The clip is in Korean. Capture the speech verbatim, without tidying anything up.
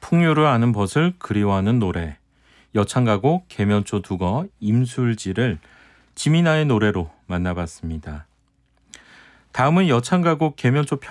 풍류를 아는 벗을 그리워하는 노래, 여창가곡 계면초 두거 임술지를 지미나의 노래로 만나봤습니다. 다음은 여창가곡 계면초